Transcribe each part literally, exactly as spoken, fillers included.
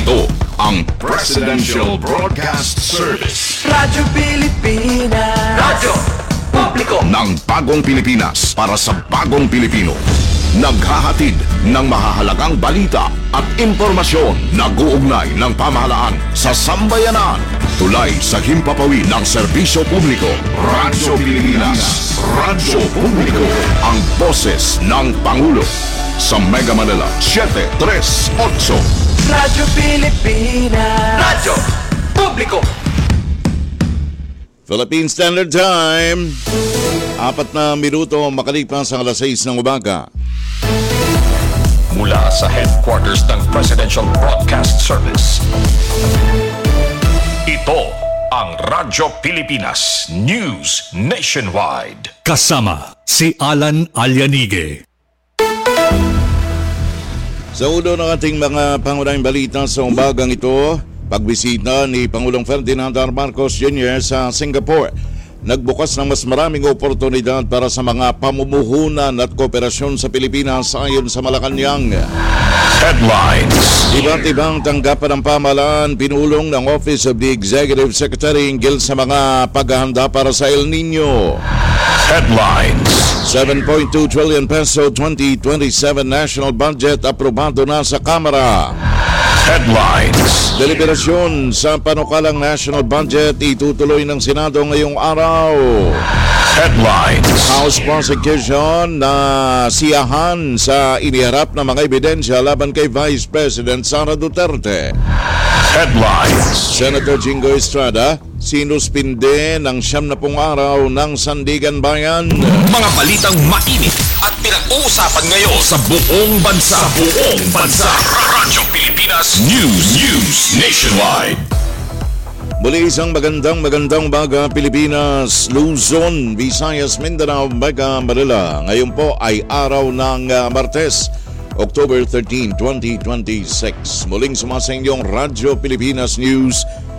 Ito ang Presidential Broadcast Service. Radyo Pilipinas. Radyo Publiko ng bagong Pilipinas para sa bagong Pilipino. Naghahatid ng mahahalagang balita at impormasyon. Nag-uugnay ng pamahalaan sa sambayanan. Tulay sa himpapawid ng serbisyo publiko. Radyo Pilipinas. Radyo Publiko. Ang boses ng Pangulo. Sa Mega Manila, seven three eight. Radyo Pilipinas. Radyo Publiko. Philippine Standard Time. Apat na minuto makalipas ang alas sais ng umaga. Mula sa headquarters ng Presidential Broadcast Service. Ito ang Radyo Pilipinas News Nationwide. Kasama si Alan Alyanige. Sa ulo ng ating mga pangunahing balita sa umbagang ito, pagbisita ni Pangulong Ferdinand R. Marcos Junior sa Singapore. Nagbukas ng mas maraming oportunidad para sa mga pamumuhunan at kooperasyon sa Pilipinas ayon sa Malacanang. Headlines. Iba't ibang tanggapan ng pamahalaan pinulong ng Office of the Executive Secretary hinggil sa mga paghahanda para sa El Nino. Headlines. seven point two trillion peso twenty twenty-seven national budget aprobado na sa Kamara. Headlines. Deliberasyon sa panukalang national budget itutuloy ng Senado ngayong araw. Headlines. House prosecution na siyahan sa iniharap na mga ebidensya laban kay Vice President Sara Duterte. Headlines. Senator Jingo Estrada sinuspinde ng siyam na pung araw ng Sandigan Bayan. Mga balitang mainit at pinag-uusapan ngayon sa buong bansa. Sa buong bansa. Radyo Pilipinas News News Nationwide. Muli isang magandang magandang umaga Pilipinas, Luzon, Visayas, Mindanao, Mega Manila. Ngayon po ay araw ng uh, Martes, October thirteenth, twenty twenty-six. Muling sumasa inyong Radyo Pilipinas News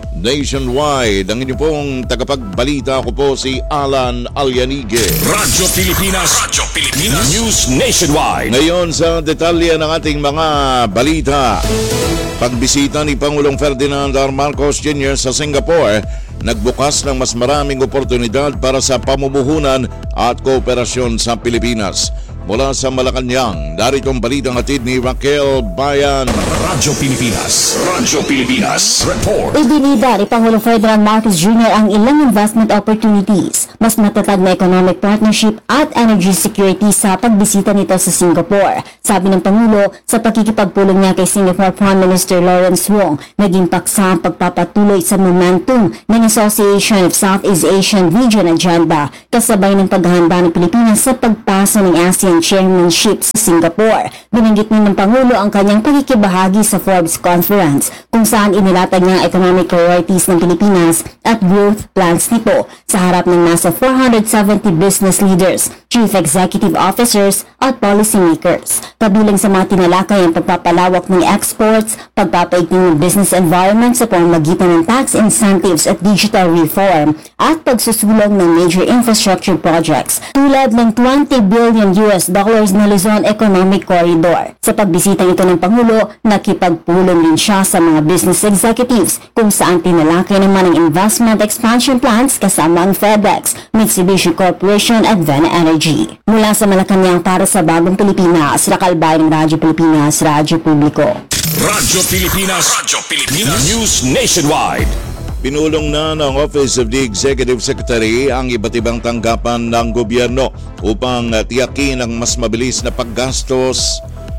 Nationwide. Ang inyong pong tagapagbalita ko po si Alan Alyanige. Radyo Pilipinas. Radyo Pilipinas News Nationwide. Ngayon sa detalye ng ating mga balita. Pagbisita ni Pangulong Ferdinand R. Marcos Junior sa Singapore, nagbukas ng mas maraming oportunidad para sa pamumuhunan at kooperasyon sa Pilipinas. Mula sa Malacanang, narito ang balitang hatid ni Raquel Bayan. Radyo Pilipinas. Radyo Pilipinas. Report. Ibinida ni Pangulong Ferdinand Marcos Junior ang ilang investment opportunities, mas matatag na economic partnership at energy security sa pagbisita nito sa Singapore. Sabi ng Pangulo, sa pakikipagpulong niya kay Singapore Prime Minister Lawrence Wong, naging paksa ang pagpapatuloy sa momentum ng Association of Southeast Asian Region Agenda, kasabay ng paghahanda ng Pilipinas sa pagpasa ng ASEAN Chairmanship sa Singapore. Binanggit din ng Pangulo ang kanyang pagkikibahagi sa Forbes Conference, kung saan inilatag niya ang economic priorities ng Pilipinas at growth plans nito sa harap ng nasa four hundred seventy business leaders, chief executive officers at policymakers. Kabilang sa mga tinalakay ang pagpapalawak ng exports, pagpapaigting ng business environment sa pamamagitan ng tax incentives at digital reform, at pagsusulong ng major infrastructure projects tulad ng twenty billion U S dollars na Luzon Economic Corridor. Sa pagbisita ito ng Pangulo, nakipagpulong din siya sa mga business executives, kung saan tinalakay naman ang investment expansion plans kasama ang FedEx, Mitsubishi Corporation at Vena Energy. Mula sa Malacanang para sa Bagong Pilipinas, Raquel Bayan ng Radyo Pilipinas, Radyo Publiko. Radyo Pilipinas. Radyo Pilipinas News Nationwide. Pinulong na ng Office of the Executive Secretary ang iba't ibang tanggapan ng gobyerno upang tiyakin ang mas mabilis na paggastos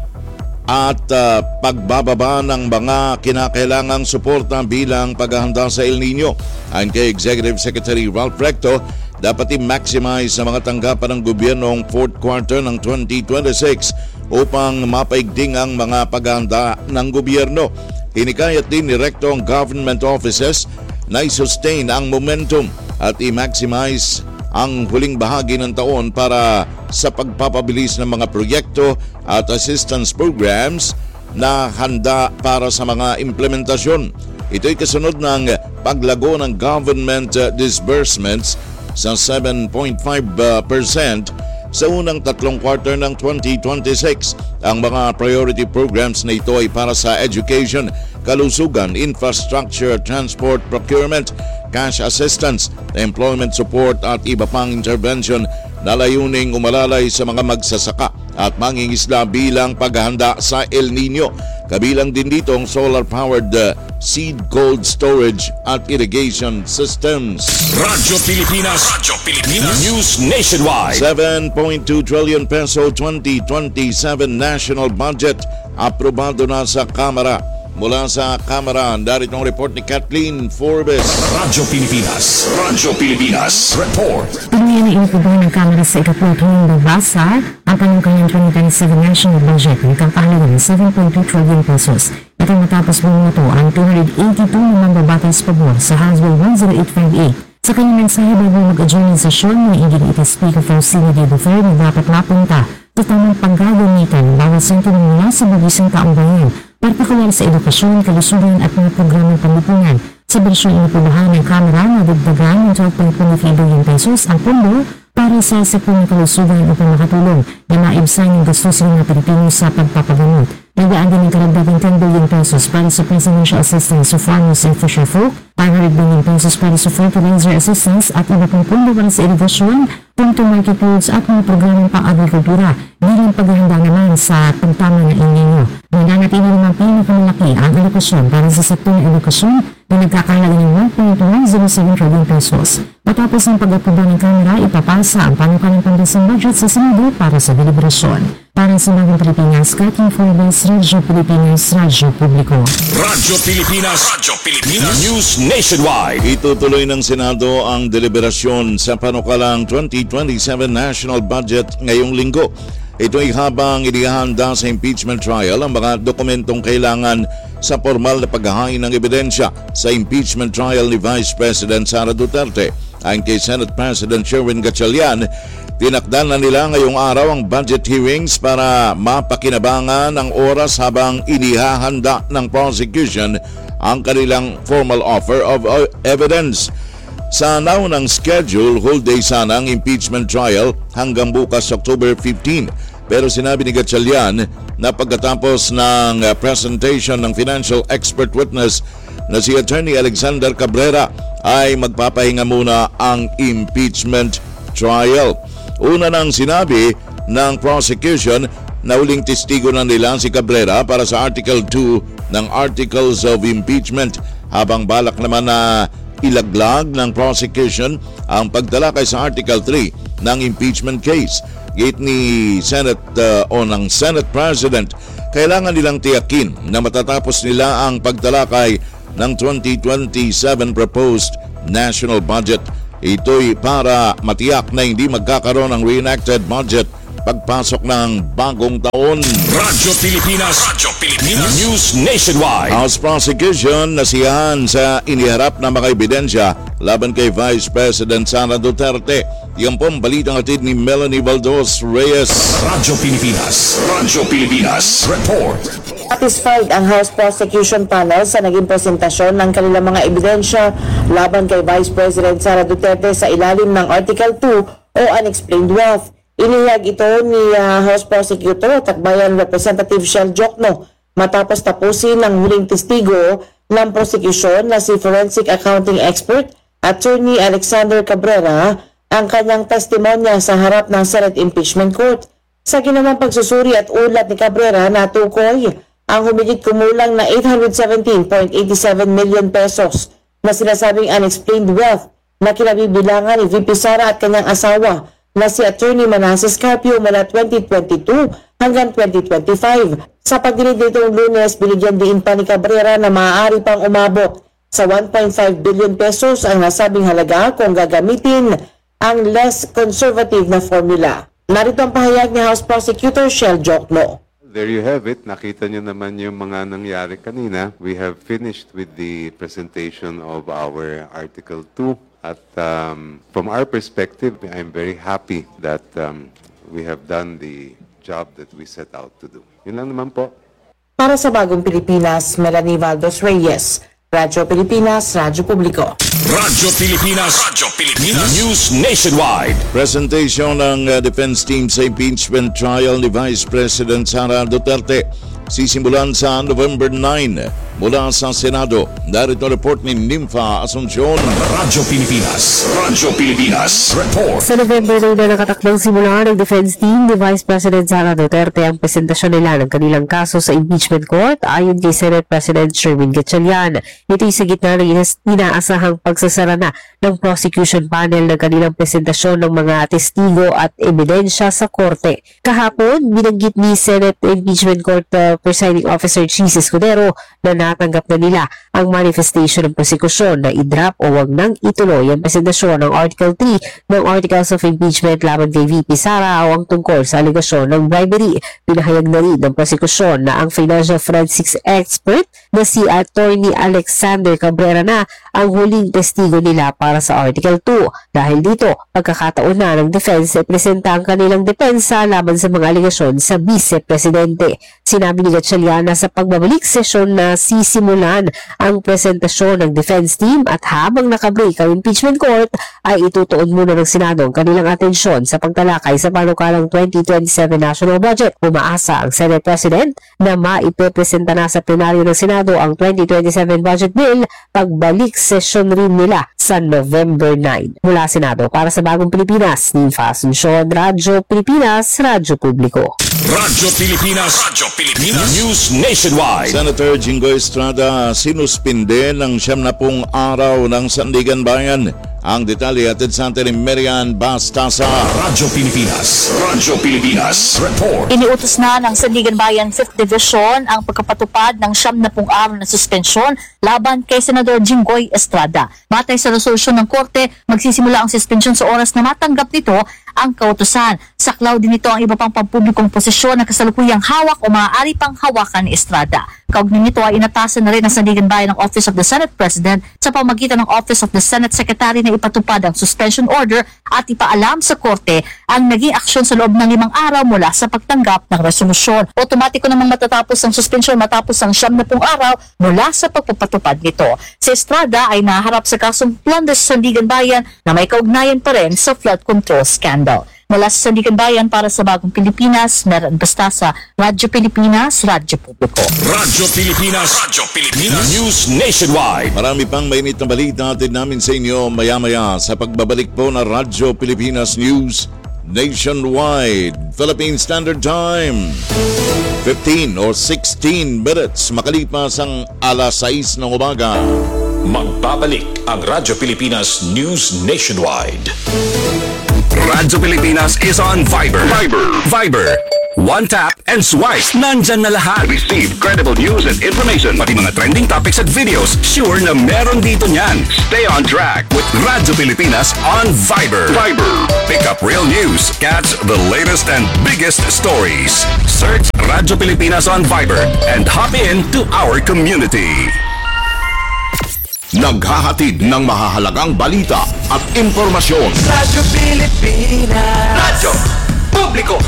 at uh, pagbababa ng mga kinakailangang suporta bilang paghahanda sa El Nino. Ayon kay Executive Secretary Ralph Recto, dapat i-maximize sa mga tanggapan ng gobyerno ang fourth quarter ng twenty twenty-six upang mapaigting ang mga paghahanda ng gobyerno. Hinikayat din ni Recto ang government offices na i-sustain ang momentum at i-maximize ang huling bahagi ng taon para sa pagpapabilis ng mga proyekto at assistance programs na handa para sa mga implementasyon. Ito'y kasunod ng paglago ng government disbursements sa seven point five percent sa unang tatlong quarter ng twenty twenty-six. Ang mga priority programs na ito ay para sa education, kalusugan, infrastructure, transport, procurement, cash assistance, employment support at iba pang intervention na layuning umalalay sa mga magsasaka at mangingisda bilang paghahanda sa El Nino. Kabilang din dito ang solar-powered uh, seed cold storage at irrigation systems. Radyo Pilipinas, Radyo Pilipinas, News Nationwide. seven point two trillion peso twenty twenty-seven national budget aprobado na sa Kamara. Mula sa Kamara, darito ang report ni Kathleen Forbes. Radyo Pilipinas, Radyo Pilipinas, report. Tuluyan na inikubahan ng Kamara sa ikatlumpung babasa ang panungkalang twenty twenty-seven national budget ng kampahalagan ng seven point two trillion pesos. Ito matapos bumuto ang two hundred eighty-two na mambabatas pabor sa House Bill one oh eight five eight. Sa kanyang mensahe bago mag-adjourn ng sesyon, may iginiit ang Speaker Faustino D. Duterte na dapat mapunta sa tamang paggagamitan ng bawat sentro mula sa buwisang taong bayan, partikular sa edukasyon, kalusugan at mga programang panlipunan. Sa bersyon inipubahan ng Kamara na dagdagan ng twelve point two billion pesos ang pondo para sa sektor ng kalusugan upang makatulong na maibsan yung gastusin ng Pilipino sa pagpapagamot. Nagdaan din ng karagdagang ten billion pesos para sa presidential assistance to farmers and fisherfolk, five hundred billion pesos para sa fertilizer assistance at iba pang pondo para sa irigasyon, punto market roads at mga programang pang-agrikultura, bilang paghahanda naman sa pagtama ng El Nino. Nananatili naman pinakamalaki ang alokasyon para sa sektor ng edukasyon na nagkakahalaga ng one point one oh seven trillion pesos. Matapos ang pag-aproba ng Kamara, ipapasa ang panukalang pambasang budget sa Senado para sa deliberasyon. Para sa Bagong Pilipinas, Kathleen Forbes, Radyo Pilipinas, Radyo Publiko. Radyo Pilipinas, Radyo Pilipinas, News Nationwide. Itutuloy ng Senado ang deliberasyon sa panukalang twenty twenty-seven national budget ngayong linggo. Ito ay habang inihahanda sa impeachment trial ang mga dokumentong kailangan sa formal na paghahain ng ebidensya sa impeachment trial ni Vice President Sara Duterte. Ayon kay Senate President Sherwin Gatchalian, tinakdan na nila ngayong araw ang budget hearings para mapakinabangan ang oras habang inihahanda ng prosecution ang kanilang formal offer of evidence. Sa naunang schedule, whole day sana ang impeachment trial hanggang bukas October fifteenth. Pero sinabi ni Gatchalian na pagkatapos ng presentation ng financial expert witness na si Attorney Alexander Cabrera ay magpapahinga muna ang impeachment trial. Una nang sinabi ng prosecution na uling testigo na nila si Cabrera para sa Article two ng Articles of Impeachment, habang balak naman na ilaglag ng prosecution ang pagtalakay sa Article three ng impeachment case. Gate ni Senate uh, o ng Senate President, kailangan nilang tiyakin na matatapos nila ang pagtalakay ng twenty twenty-seven proposed national budget. Ito'y para matiyak na hindi magkakaroon ng reenacted budget pagpasok ng bagong taon. Radyo Pilipinas, Radyo Pilipinas, News Nationwide. House prosecution nasiyahan sa iniharap na mga ebidensya laban kay Vice President Sara Duterte. Yan po ang balitang hatid ni Melanie Baldos Reyes. Radyo Pilipinas, Radyo Pilipinas, report. Satisfied ang House Prosecution Panel sa naging presentasyon ng kanilang mga ebidensya laban kay Vice President Sara Duterte sa ilalim ng Article two o Unexplained Wealth. Inihag ito ni uh, House Prosecutor at Akbayan Representative Shell Jokno matapos tapusin ng huling testigo ng prosecution na si forensic accounting expert Attorney Alexander Cabrera ang kanyang testimonya sa harap ng Senate Impeachment Court. Sa ginawang pagsusuri at ulat ni Cabrera na tukoy ang humigit kumulang na eight hundred seventeen point eight seven million pesos na sinasabing unexplained wealth na kinabibilangan ni V P Sara at kanyang asawa na si Attorney Manasseh Carpio mula twenty twenty-two hanggang twenty twenty-five. Sa pagdinig nitong Lunes, binigyan din pa ni Cabrera na maaari pang umabot sa one point five billion pesos ang nasabing halaga kung gagamitin ang less conservative na formula. Narito ang pahayag ni House Prosecutor Shell Jokno. There you have it. Nakita niyo naman yung mga nangyari kanina. We have finished with the presentation of our Article two. At um, from our perspective, I'm very happy that um, we have done the job that we set out to do. Yun lang naman po. Para sa Bagong Pilipinas, Melanie Baldos Reyes, Radyo Pilipinas, Radyo Publiko. Radyo Pilipinas, Radyo Pilipinas News Nationwide. Presentation ng uh, defense team sa impeachment trial ni Vice President Sara Duterte sisimulan sa November ninth mula sa Senado. Narito report ni Nympha Asuncion. Radyo Pilipinas, Radyo Pilipinas Report. Sa November nine na nakatakdang simula ng defense team ni Vice President Sara Duterte ang presentasyon nila ng kanilang kaso sa impeachment court ayon kay Senate President Sherwin Gatchalian. Ito'y sa gitna ng inaasahang pagsasara na ng prosecution panel ng kanilang presentasyon ng mga testigo at ebidensya sa korte. Kahapon, binanggit ni Senate Impeachment Court uh, Presiding Officer Chis Escudero na natanggap na nila ang manifestation ng prosekusyon na i-drop o wag nang ituloy ang presentasyon ng Article three ng Articles of Impeachment laban kay V P Sara o ang tungkol sa alegasyon ng bribery. Pinahayag na rin ng prosekusyon na ang financial forensics expert na si Attorney Alexander Cabrera na ang huling testigo nila para sa Article two. Dahil dito, pagkakataon na ng defense ay presenta ang kanilang depensa laban sa mga alegasyon sa Vice Presidente. Sinabi ni Gatchalian na sa pagbabalik sesyon na sisimulan ang presentasyon ng defense team at habang nakabreak ang impeachment court ay itutuon muna ng Senado ang kanilang atensyon sa pagtalakay sa panukalang twenty twenty-seven national budget. Umaasa ang Senate President na maipepresenta na sa plenaryo ng Senado ang twenty twenty-seven budget bill pagbalik session rin nila sa November ninth. Mula Senado para sa Bagong Pilipinas, Nympha Asuncion, Radyo Pilipinas, Radyo Publiko. Radyo Pilipinas, Radyo Pilipinas News Nationwide. Senator Jingo Estrada sinuspinde ng siyam na pung araw ng Sandigan Bayan. Ang detalye atid sa atin ni Marian Bastasa. Radyo Pilipinas, Radyo Pilipinas Report. Iniutos na ng Sandigan Bayan fifth Division ang pagkapatupad ng siyam na pung araw na suspensyon laban kay Senador Jinggoy Estrada. Batay sa resolusyon ng Korte, magsisimula ang suspensyon sa oras na matanggap nito ang kautusan. Saklaw din ito ang iba pang pampublikong posisyon na kasalukuyang hawak o maaari pang hawakan ni Estrada. Kaugnay nito ay inatasan na rin ng Sandigan Bayan ng Office of the Senate President sa pamagitan ng Office of the Senate Secretary na ipatupad ang suspension order at ipaalam sa Korte ang naging aksyon sa loob ng limang araw mula sa pagtanggap ng resolusyon. Otomatiko namang matatapos ang suspension matapos ang siyam na pung araw mula sa pagpapatupad nito. Si Estrada ay naharap sa kasong plunder sa Sandigan Bayan na may kaugnayan pa rin sa flood control scandal. Mula sa Sandigan Bayan para sa Bagong Pilipinas, Marian Bastasa, Radyo Pilipinas, Radyo Publiko. Radyo Pilipinas, Radyo Pilipinas News Nationwide. Marami pang mainit na balita natin namin sa inyo maya-maya sa pagbabalik po na Radyo Pilipinas News Nationwide. Philippine Standard Time, fifteen or sixteen minutes makalipas ang alas sais ng umaga. Magbabalik ang Radyo Pilipinas News Nationwide. Radyo Pilipinas is on Viber. Viber. Viber. One tap and swipe. Nandyan na lahat. Receive credible news and information. Pati mga trending topics at videos. Sure na meron dito niyan. Stay on track with Radyo Pilipinas on Viber. Viber. Pick up real news. Catch the latest and biggest stories. Search Radyo Pilipinas on Viber and hop in to our community. Naghahatid ng mahahalagang balita at impormasyon. Radyo Pilipinas, Radyo Publiko.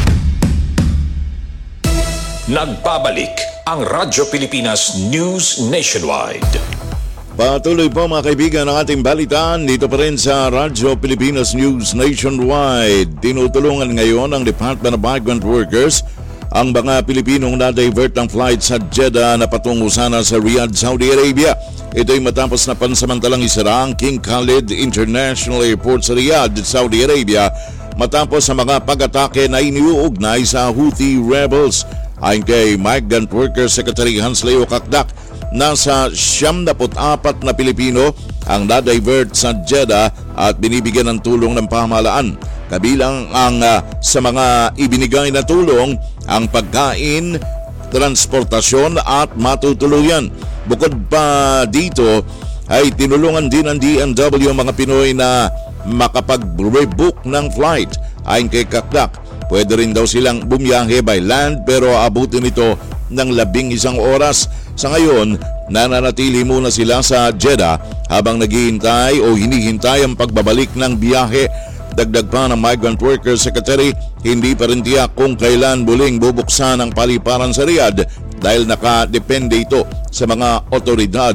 Nagbabalik ang Radyo Pilipinas News Nationwide. Patuloy po mga kaibigan ang ating balitaan dito pa rin sa Radyo Pilipinas News Nationwide. Tinutulungan ngayon ng Department of Migrant Workers ang mga Pilipinong na-divert ng flight sa Jeddah na patungo sana sa Riyadh, Saudi Arabia. Ito'y matapos na pansamantalang isara ang King Khalid International Airport sa Riyadh, Saudi Arabia matapos sa mga pag-atake na iniuugnay sa Houthi rebels. Ayon kay Migrant Workers Secretary Hans Leo Kakdak, nasa siyam na apat na Pilipino ang na-divert sa Jeddah at binibigyan ng tulong ng pamahalaan. Kabilang ang uh, sa mga ibinigay na tulong ang pagkain, transportasyon at matutuluyan. Bukod pa dito ay tinulungan din ng D M W ang mga Pinoy na makapag-rebook ng flight. Ayon kay Kakdak, pwede rin daw silang bumiyahe by land pero abutin ito ng labing isang oras. Sa ngayon, nananatili muna sila sa Jeddah habang naghihintay o hinihintay ang pagbabalik ng biyahe. Dagdag pa ng Migrant Workers Secretary, hindi pa rin tiyak kung kailan muling bubuksan ang paliparan sa Riyadh dahil nakadepende ito sa mga otoridad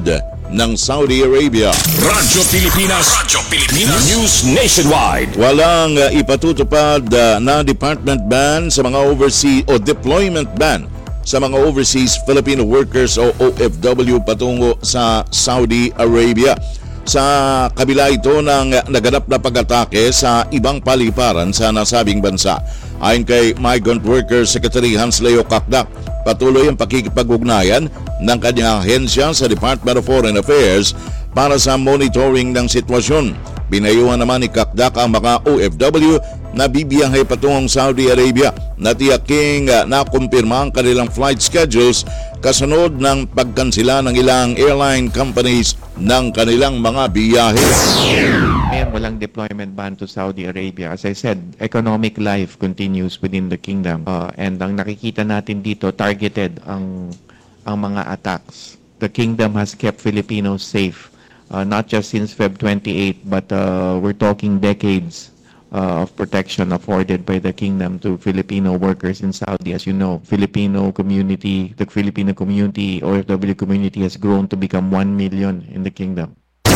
ng Saudi Arabia. Radyo Pilipinas, Radyo Pilipinas, News Nationwide. Walang uh, ipatutupad uh, na department ban sa mga overseas o deployment ban sa mga overseas Filipino workers o O F W patungo sa Saudi Arabia. Sa kabila ito ng naganap na pag-atake sa ibang paliparan sa nasabing bansa. Ayon kay Migrant Workers Secretary Hans Leo Kakdak, patuloy ang pakikipag-ugnayan ng kanyang ahensya sa Department of Foreign Affairs para sa monitoring ng sitwasyon. Binayuhan naman ni Kakdak ang mga O F W na bibiyahe patungong Saudi Arabia na tiyaking uh, nakumpirma ang kanilang flight schedules kasunod ng pagkansila ng ilang airline companies ng kanilang mga biyahe. Ngayon, walang deployment ban to Saudi Arabia. As I said, economic life continues within the kingdom. Uh, and ang nakikita natin dito, targeted ang, ang mga attacks. The kingdom has kept Filipinos safe, uh, not just since February twenty-eighth, but uh, we're talking decades uh, of protection afforded by the kingdom to Filipino workers in Saudi. As you know, Filipino community, the Filipino community, O F W community has grown to become one million in the kingdom.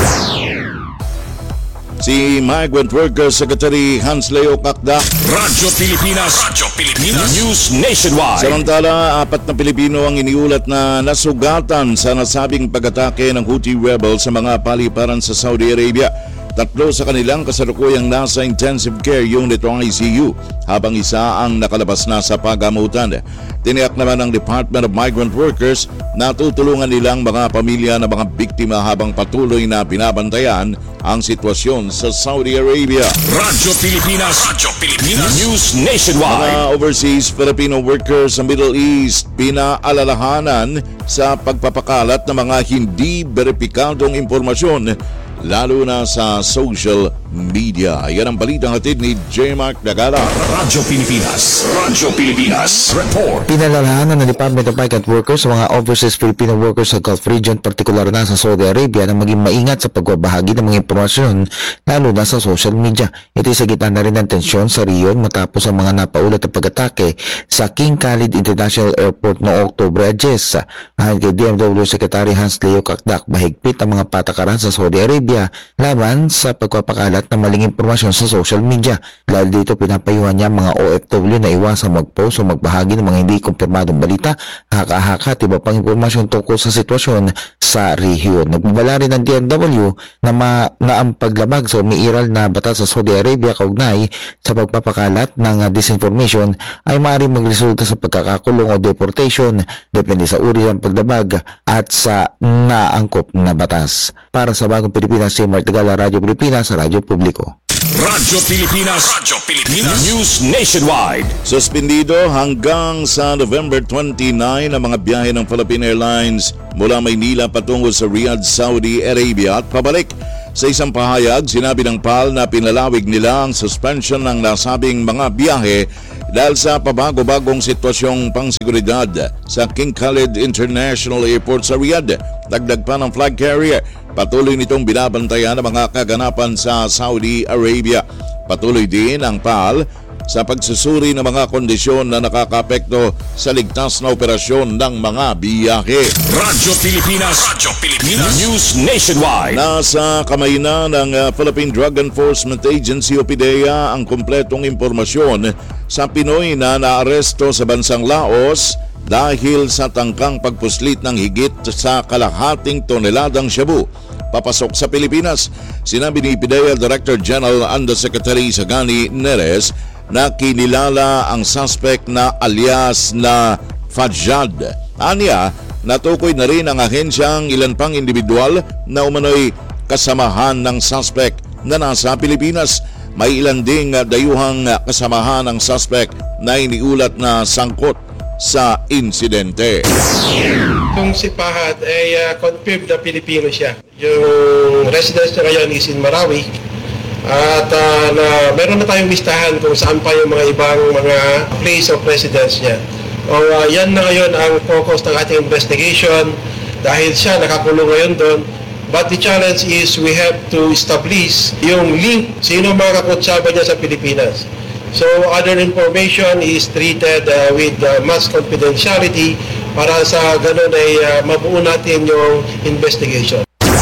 Si Migrant Workers Secretary Hans Leo Kakdak. Radyo Pilipinas, Radyo Pilipinas, News Nationwide. Samantala, apat na Pilipino ang iniulat na nasugatan sa nasabing pag-atake ng Houthi rebels sa mga paliparan sa Saudi Arabia. Tatlo sa kanilang kasalukuyang nasa intensive care unit o I C U, habang isa ang nakalabas na sa pagamutan. Tiniyak naman ng Department of Migrant Workers na tutulungan nilang mga pamilya na mga biktima habang patuloy na binabantayan ang sitwasyon sa Saudi Arabia. Radyo Pilipinas, Radyo Pilipinas, News Nationwide. Mga overseas Filipino workers sa Middle East pinaalalahanan sa pagpapakalat ng mga hindi beripikadong impormasyon, lalo na sa social media. Yan ang balitang hatid ni J. Mark Dagala. Radyo Pilipinas, Radyo Pilipinas, Report. Pinalalahanan ng Department of Migrant Workers sa mga overseas Filipino workers sa Gulf region, partikular na sa Saudi Arabia, na maging maingat sa pagbabahagi ng mga impormasyon, lalo na sa social media. Ito sa gitna na rin ng tensyon sa riyon matapos ang mga napaulat na pag-atake sa King Khalid International Airport noong Oktubre Adjes. Ayon kay D M W Secretary Hans Leo Kakdak, mahigpit ang mga patakaran sa Saudi Arabia laban sa pagpapakalat ng maling impormasyon sa social media. Dahil dito, pinapayuhan niya mga O F W na iwasang mag-post o magbahagi ng mga hindi kumpirmadong balita, haka-haka at iba pang impormasyon tungkol sa sitwasyon sa rehiyon. Nagbabala rin ng D M W na, ma- na ang paglabag sa umiiral na batas sa Saudi Arabia kaugnay sa pagpapakalat ng uh, disinformation ay maaaring magresulta sa pagkakakulong o deportation, depende sa uri ng paglabag at sa naangkop na batas. Para sa Bagong Pilipinas, si Mark Dagala, Radyo Pilipinas, Radyo Publiko. Radyo Pilipinas, Radyo Pilipinas, News Nationwide. Suspendido hanggang sa November twenty-nine ang mga biyahe ng Philippine Airlines mula Maynila patungo sa Riyadh, Saudi Arabia at pabalik. Sa isang pahayag, sinabi ng P A L na pinalawig nila ang suspension ng nasabing mga biyahe dahil sa pabago-bagong sitwasyong pangseguridad sa King Khalid International Airport sa Riyadh. Dagdag pa ng flag carrier, patuloy nitong binabantayan ang mga kaganapan sa Saudi Arabia. Patuloy din ang P A L sa pagsusuri ng mga kondisyon na nakakaapekto sa ligtas na operasyon ng mga biyahe. Radyo Pilipinas, Radyo Pilipinas, News Nationwide. Nasa kamay na ng uh, Philippine Drug Enforcement Agency o P D E A ang kumpletong impormasyon sa Pinoy na naaresto sa bansang Laos dahil sa tangkang pagpuslit ng higit sa kalahating toneladang shabu papasok sa Pilipinas. Sinabi ni P D E A Director General Undersecretary Sagani Neres na kinilala ang suspect na alias na Fajad. Anya, natukoy na rin ang ahensyang ilan pang individual na umano'y kasamahan ng suspect na nasa Pilipinas. May ilan ding dayuhang kasamahan ng suspect na iniulat na sangkot sa insidente. Kung si Fahad ay uh, confirmed na Pilipino siya. Yung residence niya ngayon is in Marawi. At uh, na, meron na tayong listahan kung saan pa yung mga ibang mga place of residence niya. O uh, yan na ngayon ang focus ng ating investigation dahil siya nakakulong ngayon doon. But the challenge is we have to establish yung link, sino mga kakutsaba niya sa Pilipinas. So other information is treated uh, with uh, mass confidentiality para sa ganun ay uh, mabuo natin yung investigation.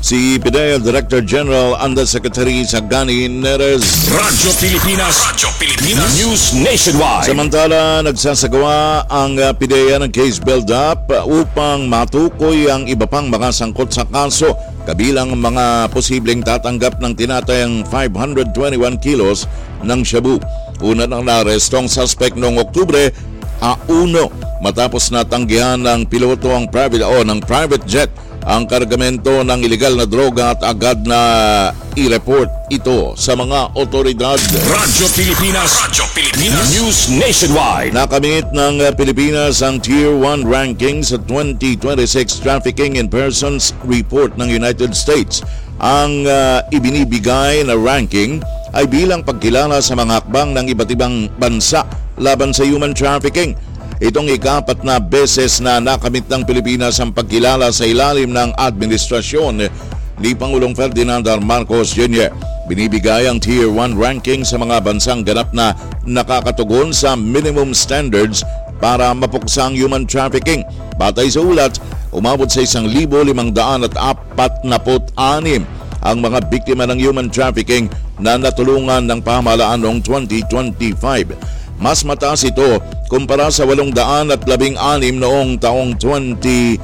si PIDEA Director General Undersecretary Sagani Neres. Radyo Pilipinas, Radyo Pilipinas, News Nationwide. Samantala, nagsasagawa ang uh, PIDEA ng case build-up upang matukoy ang iba pang mga sangkot sa kaso, kabilang mga posibleng tatanggap ng tinatayang five hundred twenty-one kilos ng shabu. Una nang naarestong suspect noong Oktubre uno matapos natanggihan ng piloto ang private o ng private jet ang kargamento ng ilegal na droga at agad na i-report ito sa mga otoridad. Radyo Pilipinas, Radyo Pilipinas, News Nationwide. Nakamit ng Pilipinas ang Tier one ranking sa twenty twenty-six Trafficking in Persons Report ng United States. Ang uh, ibinibigay na ranking ay bilang pagkilala sa mga hakbang ng iba't ibang bansa laban sa human trafficking. Itong ikapat na beses na nakamit ng Pilipinas ang pagkilala sa ilalim ng administrasyon ni Pangulong Ferdinand R. Marcos Junior Binibigay ang Tier one ranking sa mga bansang ganap na nakakatugon sa minimum standards para mapuksa ang human trafficking. Batay sa ulat, umabot sa isang libo limang daan at apat na anim ang mga biktima ng human trafficking na natulungan ng pamahalaan noong twenty twenty-five. Mas mataas ito kumpara sa walong daan at labing anim noong taong twenty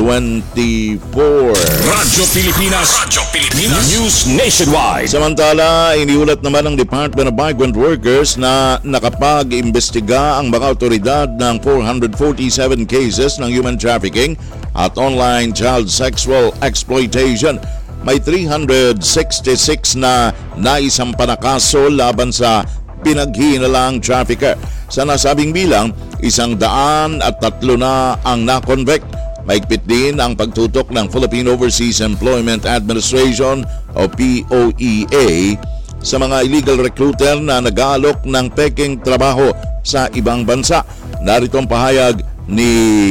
twenty-four. Radyo Pilipinas, Radyo Pilipinas, News Nationwide. Samantala, iniulat naman ng Department of Migrant Workers na nakapag-imbestiga ang mga otoridad ng four hundred forty-seven cases ng human trafficking at online child sexual exploitation. May three hundred sixty-six na naisampa na kaso laban sa pinaghihinalang trafficker. Sa nasabing bilang, isang daan at tatlo na ang na-convict. Maigpit din ang pagtutok ng Philippine Overseas Employment Administration o P O E A sa mga illegal recruiter na nag-aalok ng peking trabaho sa ibang bansa. Narito ang pahayag ni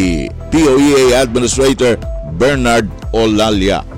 P O E A Administrator Bernard Olalia.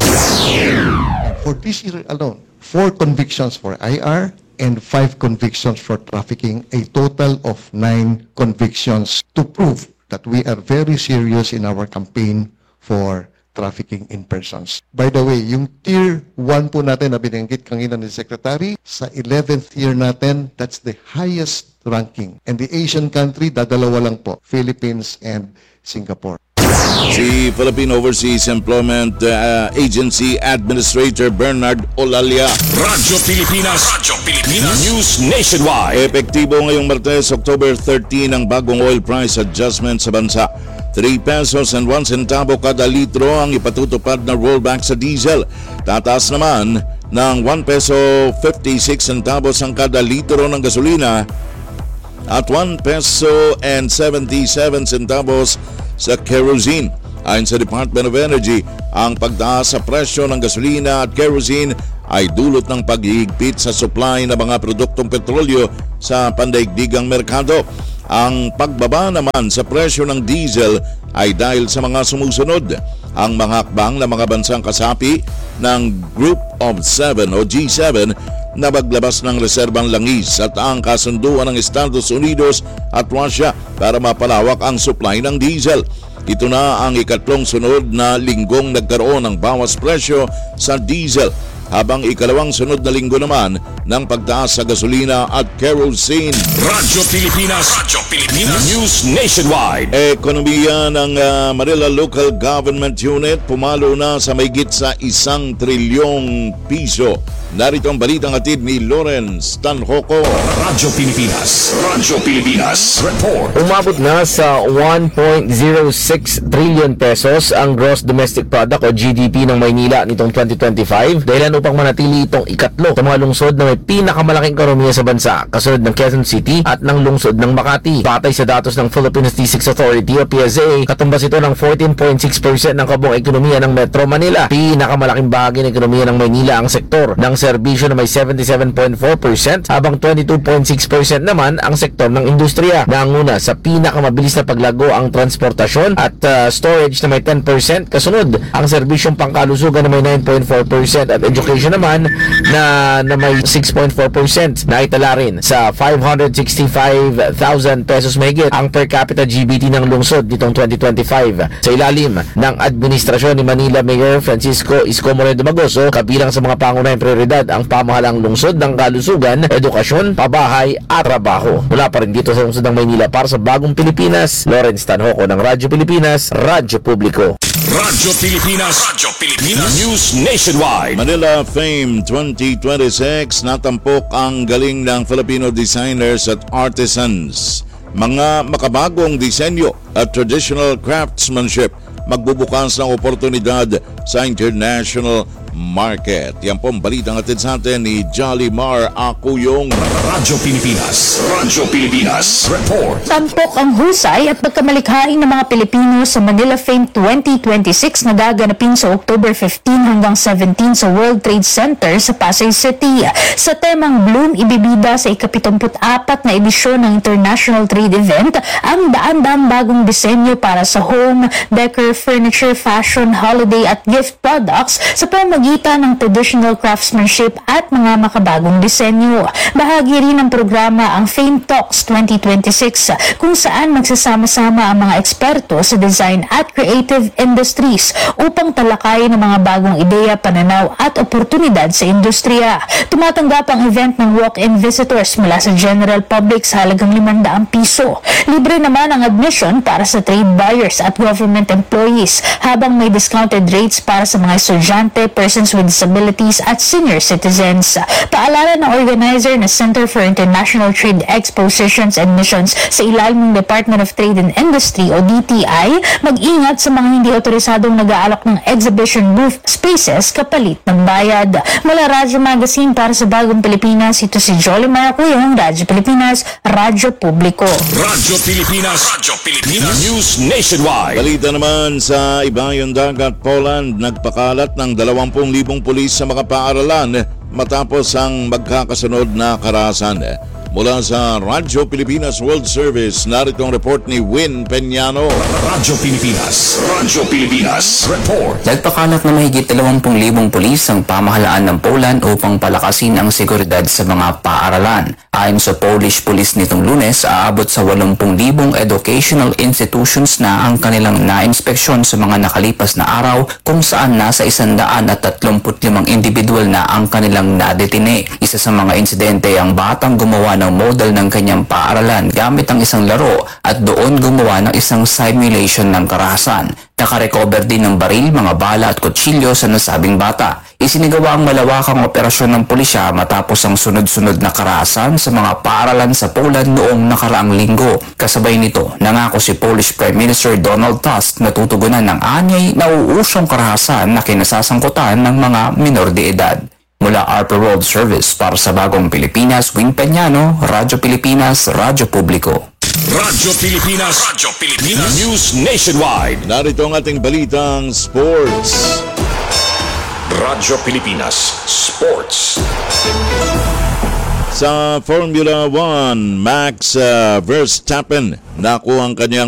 For this year alone, four convictions for I R and five convictions for trafficking, a total of nine convictions to prove that we are very serious in our campaign for trafficking in persons. By the way, yung tier one po natin na binanggit kanina ni Secretary, sa eleventh year natin, that's the highest ranking. And the Asian country, dadalawa lang po, Philippines and Singapore. Si Philippine Overseas Employment uh, Agency Administrator Bernard Olalia. Radyo Pilipinas, Radyo Pilipinas, News Nationwide. Epektibo ngayong Martes, October thirteen, ang bagong oil price adjustment sa bansa. three pesos and one centavo kada litro ang ipatutupad na rollback sa diesel. Tataas naman ng one peso fifty-six centavos ang kada litro ng gasolina at one peso and seventy-seven centavos sa kerosene. Ayon sa Department of Energy, ang pagtaas sa presyo ng gasolina at kerosene ay dulot ng paghihigpit sa supply ng mga produktong petrolyo sa pandaigdigang merkado. Ang pagbaba naman sa presyo ng diesel ay dahil sa mga sumusunod. Ang mga hakbang ng mga bansang kasapi ng Group of Seven o G seven na maglabas ng reserbang langis at ang kasunduan ng Estados Unidos at Russia para mapalawak ang supply ng diesel. Ito na ang ikatlong sunod na linggong nagkaroon ng bawas presyo sa diesel, habang ikalawang sunod na linggo naman ng pagtaas sa gasolina at kerosene. Radyo Pilipinas, Radyo Pilipinas, News Nationwide. Ekonomiya ng uh, Manila Local Government Unit pumalo na sa mahigit sa isang trilyong piso. Narito ang balitang hatid ni Lawrence Tanhoco. Radyo Pilipinas, Radyo Pilipinas, report. Umabot na sa one point zero six trillion pesos ang gross domestic product o G D P ng Maynila nitong twenty twenty-five, dahilan upang manatili itong ikatlo sa mga lungsod na may pinakamalaking ekonomiya sa bansa, kasunod ng Quezon City at ng lungsod ng Makati. Batay sa datos ng Philippine Statistics Authority o P S A, katumbas ito ng fourteen point six percent ng kabuong ekonomiya ng Metro Manila. Pinakamalaking bahagi ng ekonomiya ng Maynila ang sektor ng serbisyo na may seventy-seven point four percent, habang twenty-two point six percent naman ang sektor ng industriya. Nanguna sa pinakamabilis na paglago ang transportasyon at uh, storage na may ten percent, kasunod ang serbisyong pangkalusugan na may nine point four percent at education education naman na, na may six point four percent na itala rin sa five hundred sixty-five thousand pesos mahigit ang per capita G B T ng lungsod nitong twenty twenty-five. Sa ilalim ng administrasyon ni Manila Mayor Francisco Isko Moreno Magoso, kabilang sa mga pangunahing prioridad ang pamahalang lungsod ng kalusugan, edukasyon, pabahay at trabaho. Mula pa rin dito sa lungsod ng Maynila para sa Bagong Pilipinas, Lawrence Tanhoco ng Radyo Pilipinas, Radyo Publiko. Radyo Pilipinas, Radyo Pilipinas News Nationwide. Manila Fame twenty twenty-six, natampok ang galing ng Filipino designers at artisans. Mga makabagong disenyo at traditional craftsmanship magbubukas ng oportunidad sa international market. Yan po ang balitang atid sa atin ni Jolly Mar Acuyong. Radyo Pilipinas, Radyo Pilipinas Report. Tampok ang husay at pagkamalikhain ng mga Pilipino sa Manila Fame twenty twenty-six na gaganapin sa October fifteen hanggang seventeen sa World Trade Center sa Pasay City. Sa temang Bloom, ibibida sa ikapitumput apat na edisyon ng International Trade Event ang daan-daang bagong disenyo para sa home, decor, furniture, fashion, holiday at gift products sa pamamagitan ng traditional craftsmanship at mga makabagong disenyo. Bahagi rin ng programa ang Fame Talks twenty twenty-six kung saan magsasama-sama ang mga eksperto sa design at creative industries upang talakayin ang mga bagong ideya, pananaw at oportunidad sa industriya. Tumatanggap ang event ng walk-in visitors mula sa general public sa halagang limandaan piso. Libre naman ang admission para sa trade buyers at government employees, habang may discounted rates para sa mga estudyante, persons with disabilities at senior citizens. Paalala ng organizer na Center for International Trade Expositions and Missions sa ilalim ng Department of Trade and Industry o D T I, mag-ingat sa mga hindi otorisadong nag-aalok ng exhibition booth spaces kapalit ng bayad. Mula Radyo Magazine para sa Bagong Pilipinas, ito si Jolly Maracuyong, Radyo Pilipinas, Radyo Publiko. Radyo Pilipinas, Radyo Pilipinas News Nationwide. Balita naman sa Ibayong Dagat, Poland, nagpakalat ng dalawampung libong pulis sa mga paaralan matapos ang magkakasunod na karahasan. Mula sa Radyo Pilipinas World Service, narito ang report ni Win Peñano. Radyo Pilipinas, Radyo Pilipinas Report. Nagpakalat na mahigit dalawampung libong pulis ang pamahalaan ng Poland upang palakasin ang seguridad sa mga paaralan. Ayon sa Polish Police nitong Lunes, aabot sa walumpung libong educational institutions na ang kanilang na-inspeksyon sa mga nakalipas na araw, kung saan nasa isandaan at tatlumput limang individual na ang kanilang nadetine. Isa sa mga insidente ang batang gumawa ng model ng kanyang paaralan gamit ang isang laro at doon gumawa ng isang simulation ng karahasan. Nakarecover din ng baril, mga bala at kutsilyo sa nasabing bata. Isinagawa ang malawakang operasyon ng pulisya matapos ang sunod-sunod na karahasan sa mga paaralan sa Poland noong nakaraang linggo. Kasabay nito, nangako si Polish Prime Minister Donald Tusk na tutugunan ng anyay na uusong karahasan na kinasasangkutan ng mga minor de edad. Mula R P World Service para sa Bagong Pilipinas, Wing Peñano, Radyo Pilipinas, Radyo Publiko. Radyo Pilipinas, Radyo Pilipinas News Nationwide. Narito ang ating balitang sports. Radyo Pilipinas Sports. Sa Formula one, Max uh, Verstappen nakuha ang kanyang